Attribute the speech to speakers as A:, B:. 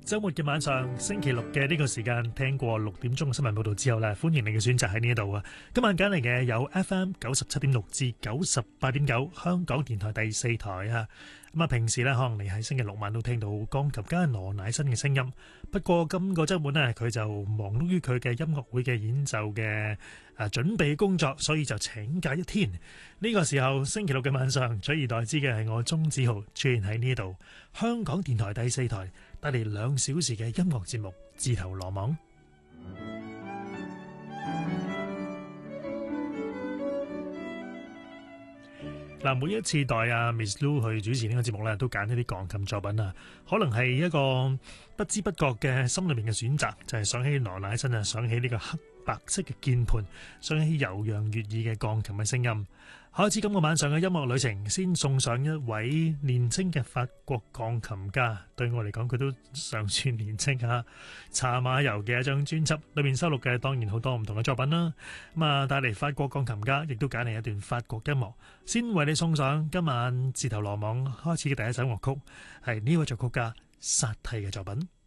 A: 周末嘅晚上，星期六嘅呢個時間，聽過6點鐘嘅新聞報道之後呢，歡迎你嘅選擇喺呢度啊！今晚揀嚟嘅有 FM 97.6至98.9香港電台第4台啊！咁啊，平時呢，可能你喺星期六晚都聽到鋼琴家羅乃新嘅聲音。不過今個週末呢，佢就忙碌於佢嘅音樂會嘅演奏嘅準備工作，所以就請假一天。呢個時候星期六嘅晚上，取而代之嘅係我鐘子豪出現喺呢度，香港電台第4台帶嚟2小時嘅音樂節目，自投羅網。嗱，每一次代阿 Miss Lu 去主持呢個節目咧，都揀一啲鋼琴作品啊，可能係一個不知不覺嘅心裏面嘅選擇，就係想起羅乃新啊，想起呢個黑白色嘅鍵盤，想起悠揚悅耳嘅鋼琴嘅聲音。開始今個晚上嘅音樂旅程，先送上一位年輕嘅法國鋼琴家，對我嚟講佢都尚算年輕啊。查馬尤嘅一張專輯裏面收錄嘅當然好多唔同嘅作品啦。咁啊，帶嚟法國鋼琴家，亦都揀嚟一段法國音樂，先為你送上今晚自投羅網開始嘅第一首樂曲，係呢位作曲家薩蒂嘅作品。